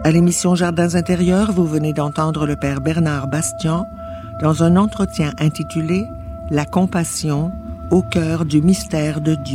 À l'émission Jardins intérieurs, vous venez d'entendre le père Bernard Bastian dans un entretien intitulé « La compassion au cœur du mystère de Dieu ».